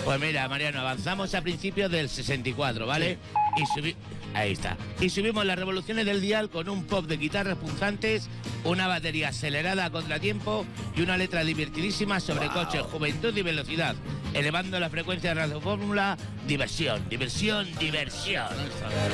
Pues mira, Mariano, avanzamos a principios del 64, ¿vale? Sí. Ahí está. Y subimos las revoluciones del dial con un pop de guitarras punzantes, una batería acelerada a contratiempo y una letra divertidísima sobre coches, juventud y velocidad, elevando la frecuencia de Radio Fórmula. Diversión, diversión, diversión.